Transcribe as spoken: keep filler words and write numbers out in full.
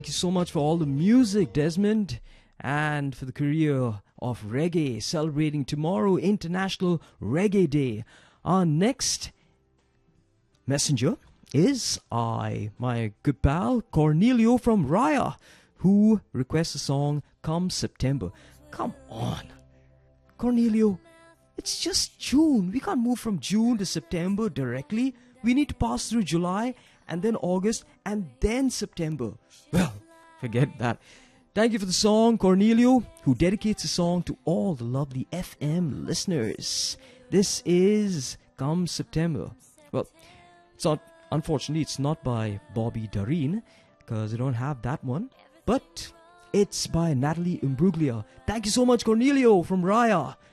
Thank you so much for all the music, Desmond, and for the career of reggae, celebrating tomorrow International Reggae Day. Our next messenger is I, my good pal Cornelio from Raya, who requests a song Come September. Come on, Cornelio, it's just June. We can't move from June to September directly. We need to pass through July and then August and then September. Well, forget that. Thank you for the song, Cornelio, who dedicates the song to all the lovely F M listeners. This is Come September. Well, it's not, unfortunately, it's not by Bobby Darin, because I don't have that one, but it's by Natalie Imbruglia. Thank you so much, Cornelio from Raya.